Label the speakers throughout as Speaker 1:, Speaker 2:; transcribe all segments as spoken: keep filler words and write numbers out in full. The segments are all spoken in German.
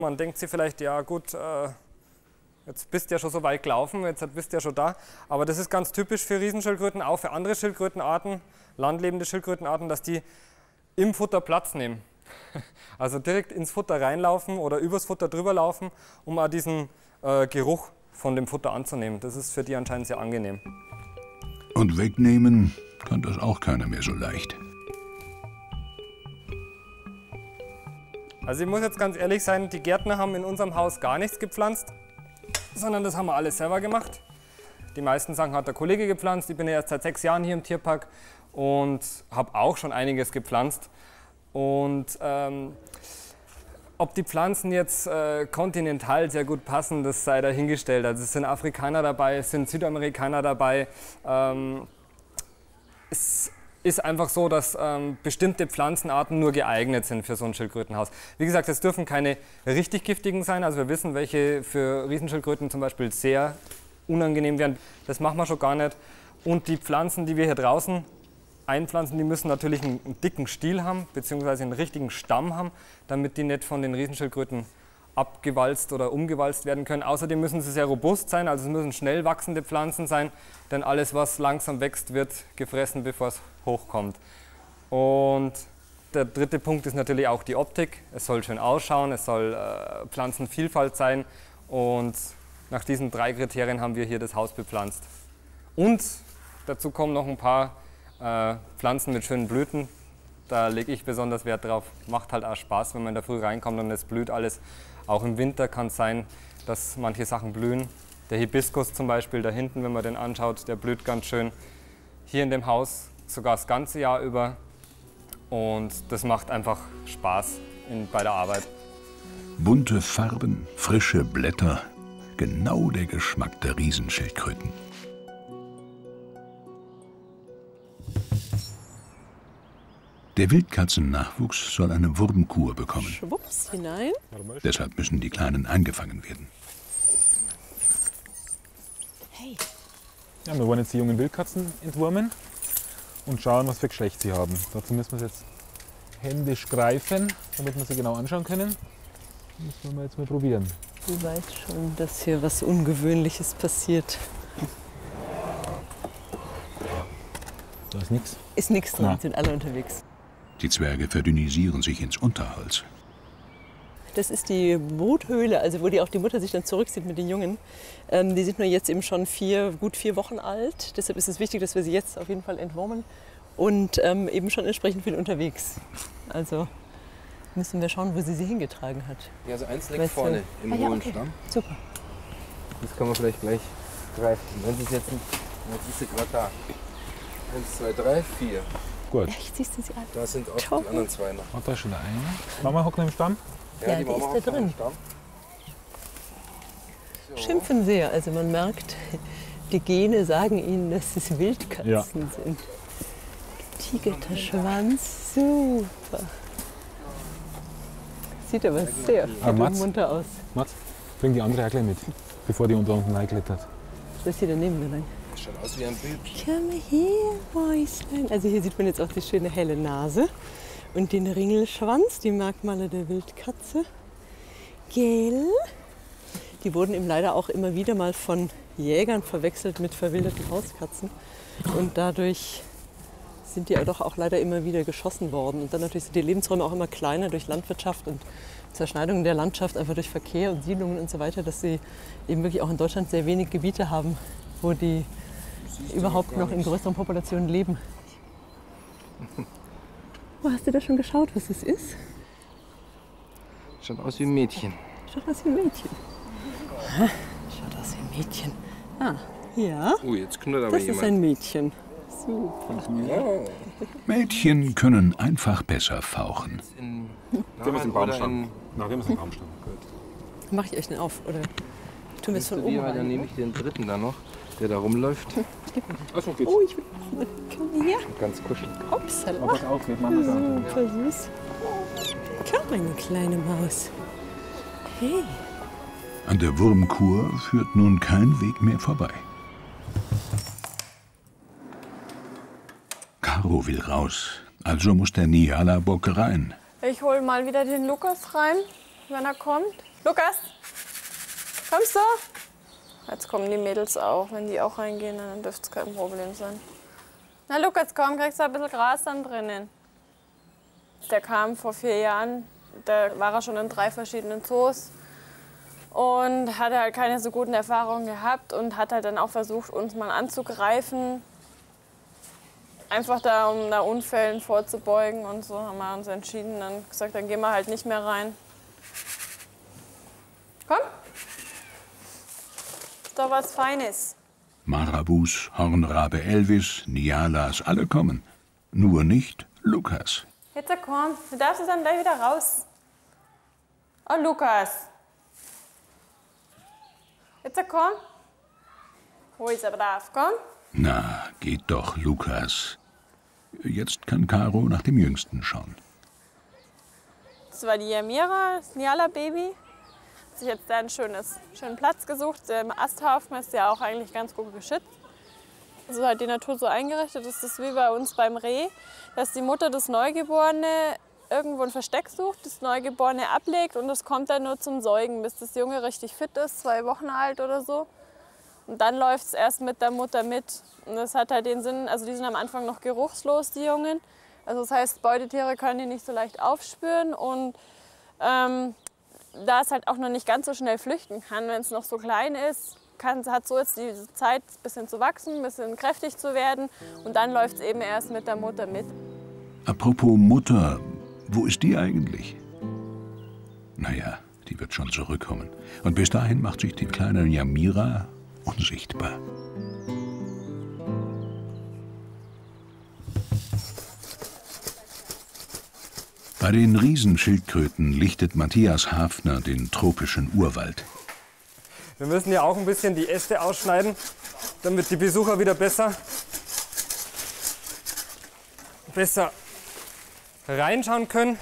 Speaker 1: Man denkt sich vielleicht, ja gut, äh, jetzt bist du ja schon so weit gelaufen, jetzt bist du ja schon da. Aber das ist ganz typisch für Riesenschildkröten, auch für andere Schildkrötenarten, landlebende Schildkrötenarten, dass die im Futter Platz nehmen. Also direkt ins Futter reinlaufen oder übers Futter drüber laufen, um auch diesen äh, Geruch von dem Futter anzunehmen. Das ist für die anscheinend sehr angenehm.
Speaker 2: Und wegnehmen kann das auch keiner mehr so leicht.
Speaker 1: Also ich muss jetzt ganz ehrlich sein, die Gärtner haben in unserem Haus gar nichts gepflanzt, sondern das haben wir alles selber gemacht. Die meisten Sachen hat der Kollege gepflanzt. Ich bin ja erst seit sechs Jahren hier im Tierpark und habe auch schon einiges gepflanzt. Und ähm, ob die Pflanzen jetzt äh, kontinental sehr gut passen, das sei dahingestellt. Also es sind Afrikaner dabei, es sind Südamerikaner dabei. Ähm, es ist einfach so, dass ähm, bestimmte Pflanzenarten nur geeignet sind für so ein Schildkrötenhaus. Wie gesagt, es dürfen keine richtig giftigen sein. Also wir wissen, welche für Riesenschildkröten zum Beispiel sehr unangenehm wären. Das machen wir schon gar nicht. Und die Pflanzen, die wir hier draußen einpflanzen, die müssen natürlich einen, einen dicken Stiel haben, beziehungsweise einen richtigen Stamm haben, damit die nicht von den Riesenschildkröten abgewalzt oder umgewalzt werden können. Außerdem müssen sie sehr robust sein, also es müssen schnell wachsende Pflanzen sein, denn alles, was langsam wächst, wird gefressen, bevor es hochkommt. Und der dritte Punkt ist natürlich auch die Optik. Es soll schön ausschauen, es soll äh, Pflanzenvielfalt sein und nach diesen drei Kriterien haben wir hier das Haus bepflanzt. Und dazu kommen noch ein paar äh, Pflanzen mit schönen Blüten. Da lege ich besonders Wert drauf. Macht halt auch Spaß, wenn man in der Früh reinkommt und es blüht alles. Auch im Winter kann es sein, dass manche Sachen blühen. Der Hibiskus zum Beispiel, da hinten, wenn man den anschaut, der blüht ganz schön. Hier in dem Haus sogar das ganze Jahr über. Und das macht einfach Spaß in, bei der Arbeit.
Speaker 2: Bunte Farben, frische Blätter, genau der Geschmack der Riesenschildkröten. Der Wildkatzennachwuchs soll eine Wurmkur bekommen.
Speaker 3: Schwupps hinein.
Speaker 2: Deshalb müssen die Kleinen eingefangen werden.
Speaker 3: Hey.
Speaker 4: Ja, wir wollen jetzt die jungen Wildkatzen entwurmen und schauen, was für Geschlecht sie haben. Dazu müssen wir sie jetzt händisch greifen, damit wir sie genau anschauen können. Das müssen wir jetzt mal probieren.
Speaker 3: Du weißt schon, dass hier was Ungewöhnliches passiert.
Speaker 4: Da ist nichts.
Speaker 3: Ist nichts drin,
Speaker 4: Ja.
Speaker 3: sind alle unterwegs.
Speaker 2: Die Zwerge verdünnisieren sich ins Unterholz.
Speaker 3: Das ist die Bruthöhle, also wo die auch die Mutter sich dann zurückzieht mit den Jungen. Ähm, die sind nur jetzt eben schon vier, gut vier Wochen alt. Deshalb ist es wichtig, dass wir sie jetzt auf jeden Fall entwurmen und ähm, eben schon entsprechend viel unterwegs. Also müssen wir schauen, wo sie sie hingetragen hat.
Speaker 5: Ja, also eins liegt
Speaker 3: Weißt du-
Speaker 5: vorne im
Speaker 3: Ah, ja,
Speaker 5: hohen
Speaker 3: okay.
Speaker 5: Stamm.
Speaker 3: Super.
Speaker 5: Das kann man vielleicht gleich greifen. Wenn sie es jetzt nicht, jetzt ist sie gerade da. Eins, zwei, drei, vier.
Speaker 4: Gut.
Speaker 3: Echt, siehst du sie an?
Speaker 5: Da sind auch
Speaker 3: Toll.
Speaker 5: die anderen zwei noch.
Speaker 4: Hat da schon eine? Mama hockt noch im Stamm?
Speaker 3: Ja, die
Speaker 5: Mama
Speaker 3: ist da
Speaker 5: hockt noch
Speaker 3: drin.
Speaker 5: am Stamm. So.
Speaker 3: Schimpfen sehr. Also man merkt, die Gene sagen ihnen, dass es Wildkatzen
Speaker 4: Ja.
Speaker 3: sind. Getigerter Schwanz, super. Sieht aber sehr fit
Speaker 4: Ah,
Speaker 3: und
Speaker 4: Mats?
Speaker 3: munter aus.
Speaker 4: Mats, bring die andere auch gleich mit, bevor die unter unten reinklettert.
Speaker 3: Das hier daneben rein.
Speaker 5: Das schaut aus wie ein Bild.
Speaker 3: Komm her, Mäuschen. Also hier sieht man jetzt auch die schöne helle Nase und den Ringelschwanz, die Merkmale der Wildkatze. Gell? Die wurden eben leider auch immer wieder mal von Jägern verwechselt mit verwilderten Hauskatzen. Und dadurch sind die doch auch leider immer wieder geschossen worden. Und dann natürlich sind die Lebensräume auch immer kleiner durch Landwirtschaft und Zerschneidungen der Landschaft, einfach durch Verkehr und Siedlungen und so weiter, dass sie eben wirklich auch in Deutschland sehr wenig Gebiete haben, wo die überhaupt noch in größeren Populationen leben. Oh, hast du da schon geschaut, was das ist?
Speaker 5: Schaut aus wie ein Mädchen.
Speaker 3: Schaut aus wie ein Mädchen. Hä? Schaut aus wie ein Mädchen. Ah, ja,
Speaker 5: Oh, jetzt knurrt aber
Speaker 3: das ist
Speaker 5: jemand.
Speaker 3: ein Mädchen. Super.
Speaker 5: Oh.
Speaker 2: Mädchen können einfach besser fauchen.
Speaker 5: In
Speaker 4: Gehen wir im
Speaker 5: oder
Speaker 4: Baumstamm.
Speaker 5: in
Speaker 4: Na, gehen wir im Baumstamm.
Speaker 3: Mach ich euch den auf? Oder tun wir es von oben
Speaker 5: Wie, weil dann
Speaker 3: rein?
Speaker 5: nehme ich den dritten da noch, der da rumläuft.
Speaker 4: Achso, geht's.
Speaker 3: Oh, ich will. Komm her.
Speaker 5: Ganz kuschelig.
Speaker 3: Upsala.
Speaker 4: Pass auf, wir machen das an.
Speaker 3: Super süß. Komm, meine kleine Maus. Hey.
Speaker 2: An der Wurmkur führt nun kein Weg mehr vorbei. Caro will raus, also muss der Niala-Bock rein.
Speaker 6: Ich hole mal wieder den Lukas rein, wenn er kommt. Lukas, kommst du? Jetzt kommen die Mädels auch. Wenn die auch reingehen, dann dürfte es kein Problem sein. Na Lukas, komm, kriegst du ein bisschen Gras dann drinnen. Der kam vor vier Jahren, da war er schon in drei verschiedenen Zoos und hatte halt keine so guten Erfahrungen gehabt und hat halt dann auch versucht, uns mal anzugreifen. Einfach da, um da Unfällen vorzubeugen und so haben wir uns entschieden, dann gesagt, dann gehen wir halt nicht mehr rein. Komm. Ist doch was Feines.
Speaker 2: Marabus, Hornrabe Elvis, Nialas, alle kommen. Nur nicht Lukas.
Speaker 6: Jetzt komm, du darfst jetzt dann gleich wieder raus. Oh, Lukas. Jetzt komm. Wo ist er brav, komm.
Speaker 2: Na, geht doch, Lukas. Jetzt kann Caro nach dem Jüngsten schauen.
Speaker 6: Das war die Yamira, das Niala-Baby. Hat sich jetzt da einen schönes, schönen Platz gesucht. Im Asthaufen ist ja auch eigentlich ganz gut geschützt. Also hat die Natur so eingerichtet, ist das wie bei uns beim Reh, dass die Mutter das Neugeborene irgendwo ein Versteck sucht, das Neugeborene ablegt und es kommt dann nur zum Säugen, bis das Junge richtig fit ist, zwei Wochen alt oder so. Und dann läuft es erst mit der Mutter mit. Und das hat halt den Sinn, also die sind am Anfang noch geruchslos, die Jungen. Also das heißt, Beutetiere können die nicht so leicht aufspüren und ähm, da es halt auch noch nicht ganz so schnell flüchten kann, wenn es noch so klein ist, kann, hat so jetzt die Zeit, ein bisschen zu wachsen, ein bisschen kräftig zu werden und dann läuft es eben erst mit der Mutter mit.
Speaker 2: Apropos Mutter, wo ist die eigentlich? Naja, die wird schon zurückkommen. Und bis dahin macht sich die kleine Yamira unsichtbar. Bei den Riesenschildkröten lichtet Matthias Hafner den tropischen Urwald.
Speaker 1: Wir müssen ja auch ein bisschen die Äste ausschneiden, damit die Besucher wieder besser, besser reinschauen können.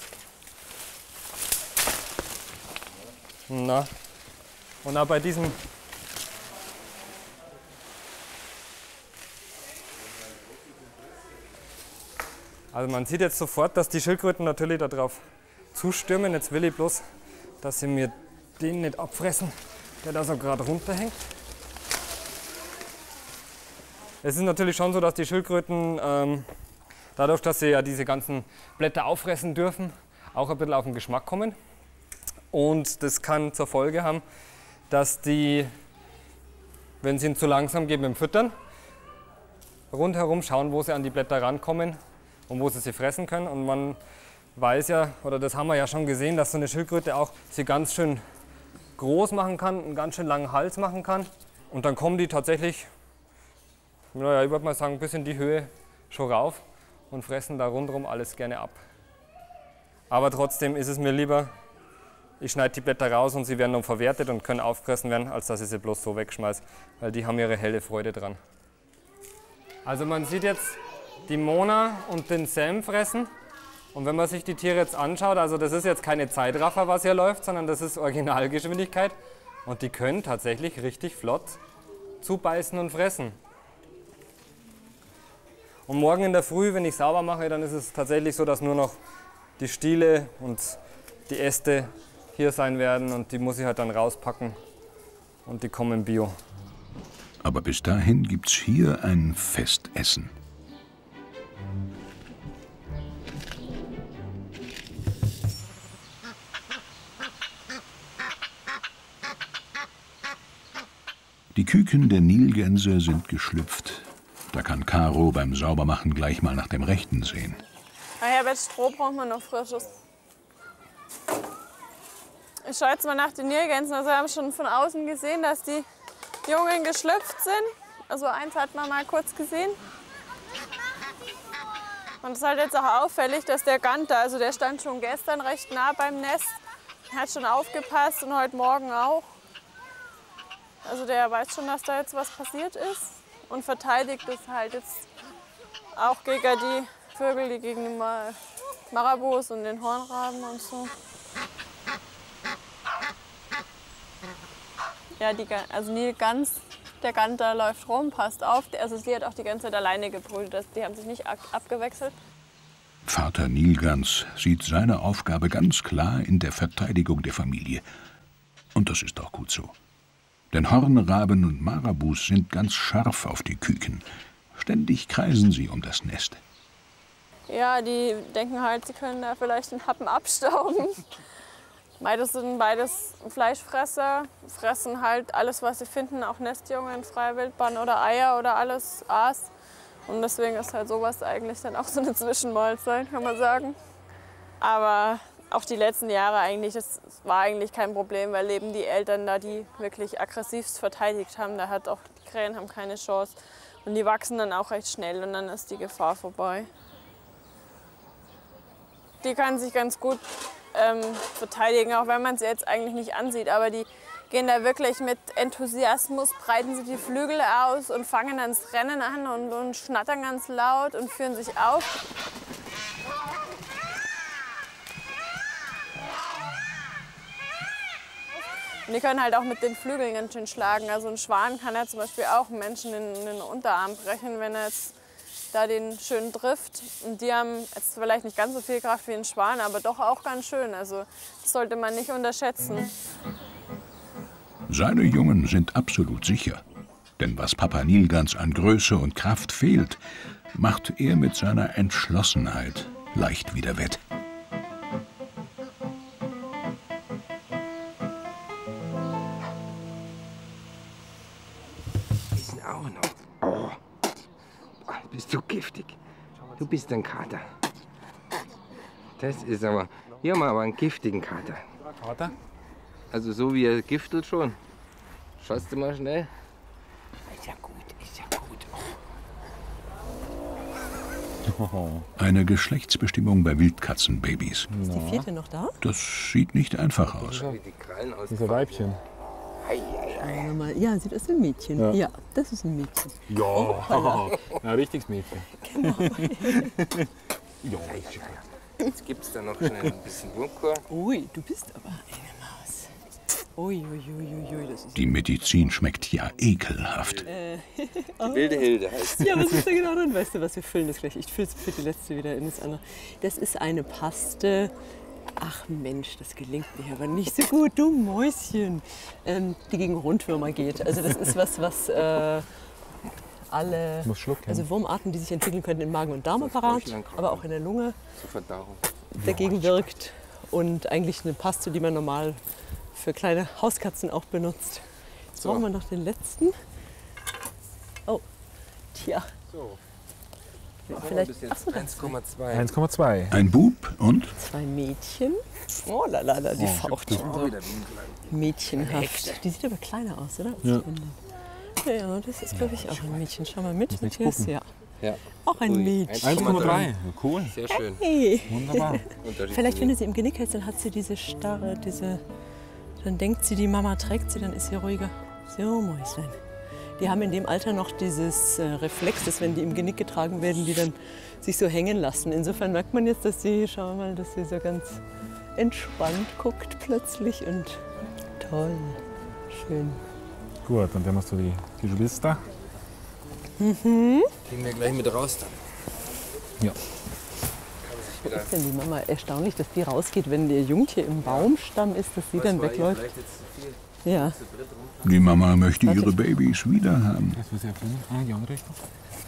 Speaker 1: Na. Und auch bei diesem Also man sieht jetzt sofort, dass die Schildkröten natürlich darauf zustürmen. Jetzt will ich bloß, dass sie mir den nicht abfressen, der da so gerade runterhängt. Es ist natürlich schon so, dass die Schildkröten, ähm, dadurch, dass sie ja diese ganzen Blätter auffressen dürfen, auch ein bisschen auf den Geschmack kommen. Und das kann zur Folge haben, dass die, wenn sie ihn zu langsam geben im Füttern, rundherum schauen, wo sie an die Blätter rankommen und wo sie sie fressen können. Und man weiß ja, oder das haben wir ja schon gesehen, dass so eine Schildkröte auch sie ganz schön groß machen kann, einen ganz schön langen Hals machen kann. Und dann kommen die tatsächlich, naja, ich würde mal sagen, bis in die Höhe schon rauf und fressen da rundherum alles gerne ab. Aber trotzdem ist es mir lieber, ich schneide die Blätter raus und sie werden dann verwertet und können aufgefressen werden, als dass ich sie bloß so wegschmeiße, weil die haben ihre helle Freude dran. Also man sieht jetzt die Mona und den Sam fressen. Und wenn man sich die Tiere jetzt anschaut, also das ist jetzt keine Zeitraffer, was hier läuft, sondern das ist Originalgeschwindigkeit. Und die können tatsächlich richtig flott zubeißen und fressen. Und morgen in der Früh, wenn ich sauber mache, dann ist es tatsächlich so, dass nur noch die Stiele und die Äste hier sein werden. Und die muss ich halt dann rauspacken und die kommen bio.
Speaker 2: Aber bis dahin gibt's hier ein Festessen. Die Küken der Nilgänse sind geschlüpft. Da kann Caro beim Saubermachen gleich mal nach dem Rechten sehen.
Speaker 6: Ah, Herbert, Stroh braucht man noch frisches. Ich schaue jetzt mal nach den Nilgänsen. Also wir haben schon von außen gesehen, dass die Jungen geschlüpft sind. Also eins hat man mal kurz gesehen. Und es ist halt jetzt auch auffällig, dass der Ganter, also der stand schon gestern recht nah beim Nest, hat schon aufgepasst und heute Morgen auch. Also der weiß schon, dass da jetzt was passiert ist und verteidigt es halt jetzt auch gegen die Vögel, die gegen die Marabus und den Hornraben und so. Ja, die, also Nilgans, der Ganter läuft rum, passt auf. Also sie hat auch die ganze Zeit alleine gebrütet, die haben sich nicht abgewechselt.
Speaker 2: Vater Nilgans sieht seine Aufgabe ganz klar in der Verteidigung der Familie. Und das ist auch gut so. Denn Hornraben und Marabus sind ganz scharf auf die Küken. Ständig kreisen sie um das Nest.
Speaker 6: Ja, die denken halt, sie können da vielleicht einen Happen abstauben. Beides sind beides Fleischfresser, fressen halt alles, was sie finden, auch Nestjungen, freie Wildbahn oder Eier oder alles Aas. Und deswegen ist halt sowas eigentlich dann auch so eine Zwischenmahlzeit, kann man sagen. Aber auch die letzten Jahre eigentlich, das war eigentlich kein Problem, weil eben die Eltern da die wirklich aggressivst verteidigt haben. Da hat auch die Krähen haben keine Chance. Und die wachsen dann auch recht schnell und dann ist die Gefahr vorbei. Die kann sich ganz gut ähm, verteidigen, auch wenn man sie jetzt eigentlich nicht ansieht. Aber die gehen da wirklich mit Enthusiasmus, breiten sie die Flügel aus und fangen dann das Rennen an und, und schnattern ganz laut und führen sich auf. Und die können halt auch mit den Flügeln ganz schön schlagen. Also ein Schwan kann ja zum Beispiel auch einen Menschen in, in den Unterarm brechen, wenn er jetzt da den schön trifft. Und die haben jetzt vielleicht nicht ganz so viel Kraft wie ein Schwan, aber doch auch ganz schön. Also das sollte man nicht unterschätzen.
Speaker 2: Seine Jungen sind absolut sicher. Denn was Papa Nilgans an Größe und Kraft fehlt, macht er mit seiner Entschlossenheit leicht wieder wett.
Speaker 5: Ist auch noch. Oh. Bist du giftig? Du bist ein Kater. Das ist aber. Hier haben wir aber einen giftigen Kater.
Speaker 4: Kater?
Speaker 5: Also so wie er giftelt schon. Schaust du mal schnell. Ist ja gut, ist ja gut.
Speaker 2: Eine Geschlechtsbestimmung bei Wildkatzenbabys.
Speaker 3: Ist die vierte noch da?
Speaker 2: Das sieht nicht einfach aus.
Speaker 5: Wie die Krallen aus.
Speaker 4: Diese Weibchen.
Speaker 3: Schauen wir mal. Ja, sieht aus wie ein Mädchen. Ja. ja, das ist ein Mädchen.
Speaker 4: Ja, ein richtiges Mädchen.
Speaker 3: Genau.
Speaker 4: Ja.
Speaker 5: Jetzt gibt es da noch schnell ein bisschen Wurmkorn.
Speaker 3: Ui, du bist aber eine Maus. Ui, ui, ui, ui, das ist...
Speaker 2: Die Medizin schmeckt ja ekelhaft.
Speaker 3: Äh,
Speaker 5: Die wilde Hilde heißt.
Speaker 3: ja, was ist da genau drin? Weißt du was, wir füllen das gleich. Ich fülle es für die letzte wieder in das andere. Das ist eine Paste. Ach Mensch, das gelingt mir aber nicht so gut, du Mäuschen. Ähm, die gegen Rundwürmer geht. Also das ist was, was äh, alle
Speaker 4: Muss schlucken.
Speaker 3: also Wurmarten, die sich entwickeln können im Magen- und Darmapparat, aber auch in der Lunge,
Speaker 5: Zur Verdauung.
Speaker 3: dagegen wirkt. Und eigentlich eine Paste, die man normal für kleine Hauskatzen auch benutzt. Jetzt
Speaker 5: So.
Speaker 3: brauchen wir noch den letzten. Oh, tja.
Speaker 5: So.
Speaker 3: Vielleicht,
Speaker 5: Bis
Speaker 3: ach
Speaker 5: jetzt
Speaker 3: so, das
Speaker 5: eins Komma zwei.
Speaker 4: eins Komma zwei.
Speaker 2: Ein Bub und
Speaker 3: zwei Mädchen. Oh la la la, die faucht schon so mädchenhaft. Die sieht aber kleiner aus, oder? Als
Speaker 4: Ja.
Speaker 3: die anderen. Ja, ja, das ist, glaube ich, auch ein Mädchen. Schau mal mit,
Speaker 4: nicht
Speaker 3: Matthias.
Speaker 4: gucken.
Speaker 3: Ja,
Speaker 5: Ja.
Speaker 3: auch ein
Speaker 5: Ui,
Speaker 3: Mädchen.
Speaker 4: eins Komma drei. Cool.
Speaker 5: Sehr schön.
Speaker 3: Hey.
Speaker 4: Wunderbar.
Speaker 5: Unterschied
Speaker 3: Vielleicht,
Speaker 5: zu
Speaker 3: wenn
Speaker 5: mir.
Speaker 3: du sie im Genick hältst, dann hat sie diese starre, diese... Dann denkt sie, die Mama trägt sie, dann ist sie ruhiger. So, Mäuslein. Die haben in dem Alter noch dieses äh, Reflex, dass wenn die im Genick getragen werden, die dann sich so hängen lassen. Insofern merkt man jetzt, dass sie, schauen wir mal, dass sie so ganz entspannt guckt plötzlich und toll, schön.
Speaker 4: Gut, und dann hast du die, die Geschwister.
Speaker 5: Gehen wir gleich mit raus dann.
Speaker 4: Ja.
Speaker 3: Ist denn die Mama erstaunlich, dass die rausgeht, wenn ihr Jungtier im Baumstamm ist, dass sie dann
Speaker 5: Was war ihr
Speaker 3: wegläuft?
Speaker 5: vielleicht jetzt zu viel?
Speaker 3: Ja.
Speaker 2: die Mama möchte ihre Babys wieder haben.
Speaker 4: Jetzt muss ich erkennen. Ah, die andere Richtung.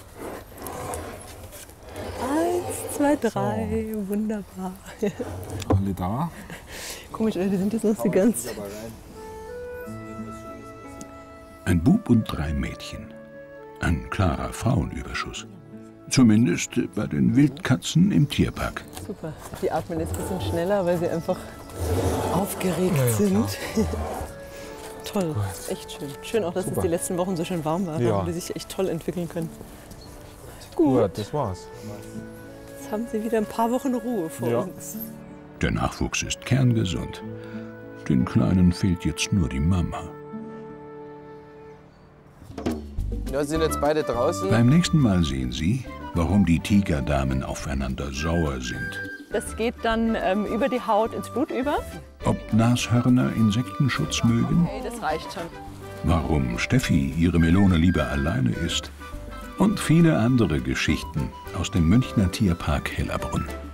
Speaker 3: Eins, zwei, drei, wunderbar.
Speaker 4: Alle da.
Speaker 3: Komisch, die sind jetzt noch so ganz...
Speaker 2: Ein Bub und drei Mädchen. Ein klarer Frauenüberschuss. Zumindest bei den Wildkatzen im Tierpark.
Speaker 3: Super. Die atmen jetzt ein bisschen schneller, weil sie einfach aufgeregt sind. Toll, echt schön. Schön auch, dass
Speaker 4: Super.
Speaker 3: es die letzten Wochen so schön warm war
Speaker 4: Ja.
Speaker 3: und die sich echt toll entwickeln können.
Speaker 4: Gut, das war's.
Speaker 3: Jetzt haben sie wieder ein paar Wochen Ruhe vor
Speaker 4: Ja.
Speaker 3: uns.
Speaker 2: Der Nachwuchs ist kerngesund. Den Kleinen fehlt jetzt nur die Mama.
Speaker 5: Ja, sind jetzt beide draußen.
Speaker 2: Beim nächsten Mal sehen Sie, warum die Tigerdamen aufeinander sauer sind.
Speaker 3: Das geht dann ähm, über die Haut ins Blut über.
Speaker 2: Ob Nashörner Insektenschutz mögen,
Speaker 3: Hey, das reicht schon.
Speaker 2: warum Steffi ihre Melone lieber alleine isst und viele andere Geschichten aus dem Münchner Tierpark Hellerbrunn.